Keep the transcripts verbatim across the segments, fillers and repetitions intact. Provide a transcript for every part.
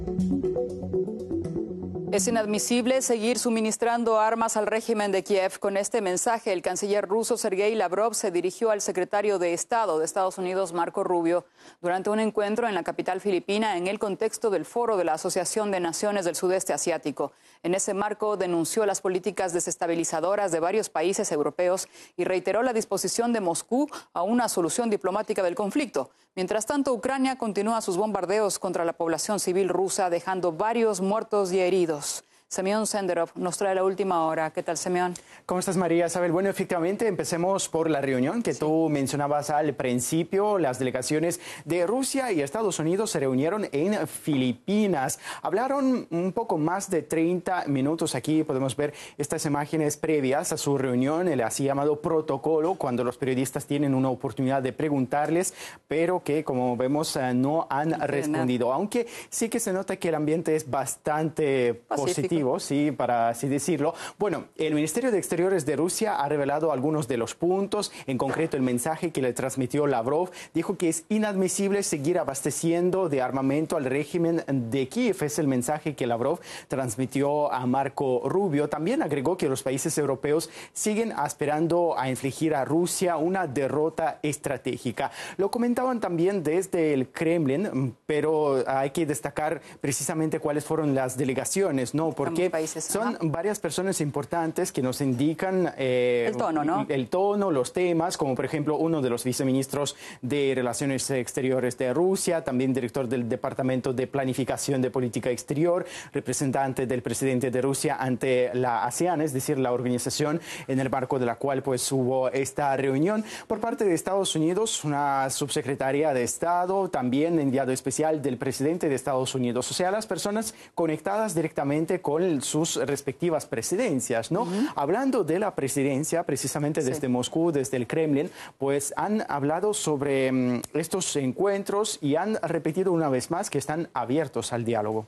Es inadmisible seguir suministrando armas al régimen de Kiev. Con este mensaje, el canciller ruso Sergei Lavrov se dirigió al secretario de Estado de Estados Unidos, Marco Rubio, durante un encuentro en la capital filipina en el contexto del foro de la Asociación de Naciones del Sudeste Asiático. En ese marco, denunció las políticas desestabilizadoras de varios países europeos y reiteró la disposición de Moscú a una solución diplomática del conflicto. Mientras tanto, Ucrania continúa sus bombardeos contra la población civil rusa, dejando varios muertos y heridos. Semyon Senderov nos trae la última hora. ¿Qué tal, Semyon? ¿Cómo estás, María Isabel? Bueno, efectivamente, empecemos por la reunión que sí. tú mencionabas al principio. Las delegaciones de Rusia y Estados Unidos se reunieron en Filipinas. Hablaron un poco más de treinta minutos. Aquí podemos ver estas imágenes previas a su reunión, el así llamado protocolo, cuando los periodistas tienen una oportunidad de preguntarles, pero que, como vemos, no han respondido. Aunque sí que se nota que el ambiente es bastante Pacífico. positivo. Sí, para así decirlo. Bueno, el Ministerio de Exteriores de Rusia ha revelado algunos de los puntos. En concreto, el mensaje que le transmitió Lavrov dijo que es inadmisible seguir abasteciendo de armamento al régimen de Kiev. Es el mensaje que Lavrov transmitió a Marco Rubio. También agregó que los países europeos siguen aspirando a infligir a Rusia una derrota estratégica. Lo comentaban también desde el Kremlin, pero hay que destacar precisamente cuáles fueron las delegaciones, ¿no? Porque países, son ajá. varias personas importantes que nos indican eh, el tono, ¿no? El tono, los temas, como por ejemplo uno de los viceministros de Relaciones Exteriores de Rusia, también director del Departamento de Planificación de Política Exterior, representante del presidente de Rusia ante la ASEAN, es decir, la organización en el marco de la cual pues hubo esta reunión. Por parte de Estados Unidos, una subsecretaria de Estado, también enviado especial del presidente de Estados Unidos, o sea, las personas conectadas directamente con sus respectivas presidencias, ¿no? Uh-huh. Hablando de la presidencia, precisamente desde sí. Moscú, desde el Kremlin, pues han hablado sobre um, estos encuentros y han repetido una vez más que están abiertos al diálogo.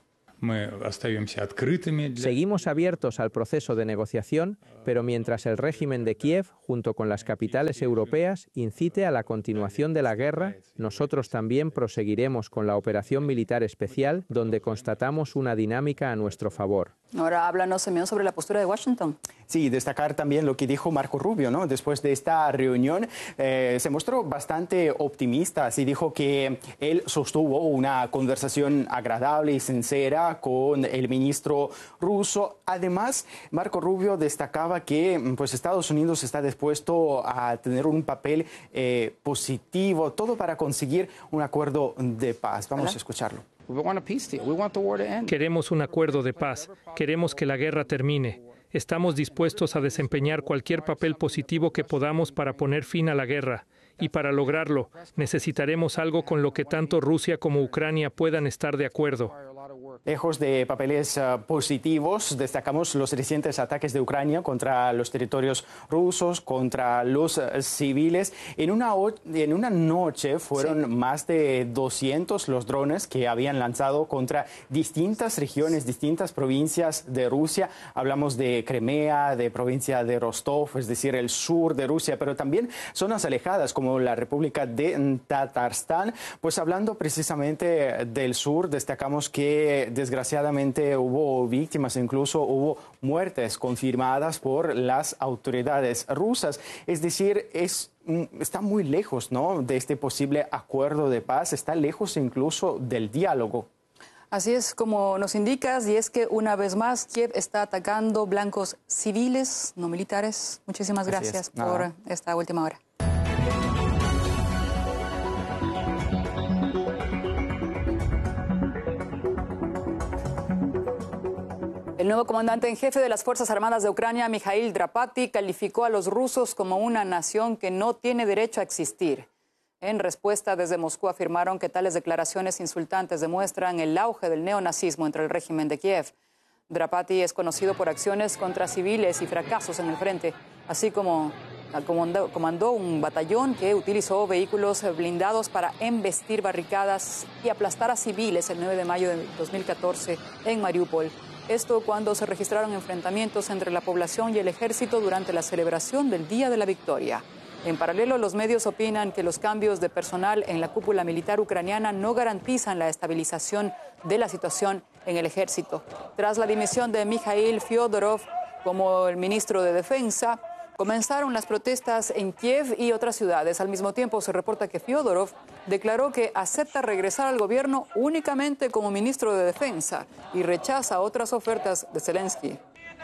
Seguimos abiertos al proceso de negociación, pero mientras el régimen de Kiev, junto con las capitales europeas, incite a la continuación de la guerra, nosotros también proseguiremos con la operación militar especial, donde constatamos una dinámica a nuestro favor. Ahora háblanos, Semyon, sobre la postura de Washington. Sí, destacar también lo que dijo Marco Rubio, ¿no? Después de esta reunión eh, se mostró bastante optimista. Sí, dijo que él sostuvo una conversación agradable y sincera con el ministro ruso. Además, Marco Rubio destacaba que pues, Estados Unidos está dispuesto a tener un papel eh, positivo, todo para conseguir un acuerdo de paz. Vamos ¿Hola? a escucharlo. Queremos un acuerdo de paz. Queremos que la guerra termine. Estamos dispuestos a desempeñar cualquier papel positivo que podamos para poner fin a la guerra. Y para lograrlo, necesitaremos algo con lo que tanto Rusia como Ucrania puedan estar de acuerdo. Lejos de papeles uh, positivos, destacamos los recientes ataques de Ucrania contra los territorios rusos, contra los uh, civiles. En una, en una noche fueron sí. más de doscientos los drones que habían lanzado contra distintas regiones, distintas provincias de Rusia. Hablamos de Crimea, de provincia de Rostov, es decir, el sur de Rusia, pero también zonas alejadas como la República de Tatarstán. Pues hablando precisamente del sur, destacamos que desgraciadamente hubo víctimas, incluso hubo muertes confirmadas por las autoridades rusas. Es decir, es, está muy lejos, ¿no?, de este posible acuerdo de paz, está lejos incluso del diálogo. Así es como nos indicas, y es que una vez más Kiev está atacando blancos civiles, no militares. Muchísimas gracias por esta última hora. El nuevo comandante en jefe de las Fuerzas Armadas de Ucrania, Mikhail Drapati, calificó a los rusos como una nación que no tiene derecho a existir. En respuesta, desde Moscú afirmaron que tales declaraciones insultantes demuestran el auge del neonazismo entre el régimen de Kiev. Drapati es conocido por acciones contra civiles y fracasos en el frente, así como comandó, comandó un batallón que utilizó vehículos blindados para embestir barricadas y aplastar a civiles el nueve de mayo de dos mil catorce en Mariupol. Esto cuando se registraron enfrentamientos entre la población y el ejército durante la celebración del Día de la Victoria. En paralelo, los medios opinan que los cambios de personal en la cúpula militar ucraniana no garantizan la estabilización de la situación en el ejército. Tras la dimisión de Mikhail Fyodorov como el ministro de Defensa, comenzaron las protestas en Kiev y otras ciudades. Al mismo tiempo, se reporta que Fyodorov declaró que acepta regresar al gobierno únicamente como ministro de Defensa y rechaza otras ofertas de Zelensky.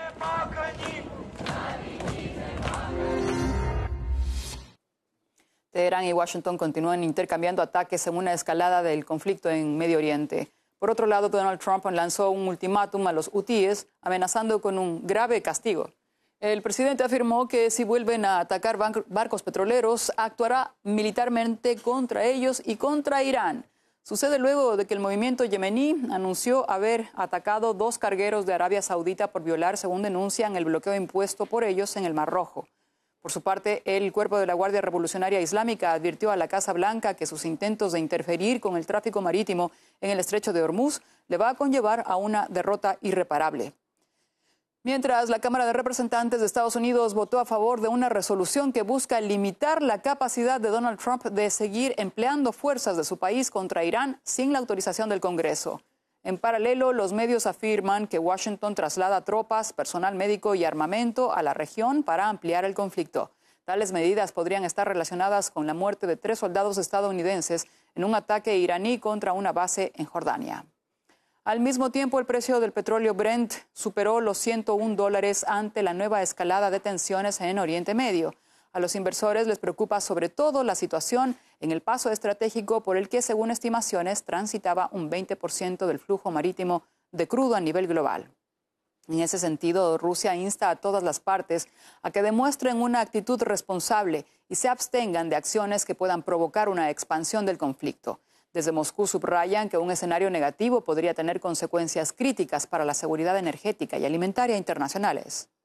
Teherán y Washington continúan intercambiando ataques en una escalada del conflicto en Medio Oriente. Por otro lado, Donald Trump lanzó un ultimátum a los hutíes, amenazando con un grave castigo. El presidente afirmó que si vuelven a atacar barcos petroleros, actuará militarmente contra ellos y contra Irán. Sucede luego de que el movimiento yemení anunció haber atacado dos cargueros de Arabia Saudita por violar, según denuncian, el bloqueo impuesto por ellos en el Mar Rojo. Por su parte, el cuerpo de la Guardia Revolucionaria Islámica advirtió a la Casa Blanca que sus intentos de interferir con el tráfico marítimo en el estrecho de Hormuz le va a conllevar a una derrota irreparable. Mientras, la Cámara de Representantes de Estados Unidos votó a favor de una resolución que busca limitar la capacidad de Donald Trump de seguir empleando fuerzas de su país contra Irán sin la autorización del Congreso. En paralelo, los medios afirman que Washington traslada tropas, personal médico y armamento a la región para ampliar el conflicto. Tales medidas podrían estar relacionadas con la muerte de tres soldados estadounidenses en un ataque iraní contra una base en Jordania. Al mismo tiempo, el precio del petróleo Brent superó los ciento un dólares ante la nueva escalada de tensiones en Oriente Medio. A los inversores les preocupa sobre todo la situación en el paso estratégico por el que, según estimaciones, transitaba un veinte por ciento del flujo marítimo de crudo a nivel global. En ese sentido, Rusia insta a todas las partes a que demuestren una actitud responsable y se abstengan de acciones que puedan provocar una expansión del conflicto. Desde Moscú subrayan que un escenario negativo podría tener consecuencias críticas para la seguridad energética y alimentaria internacionales.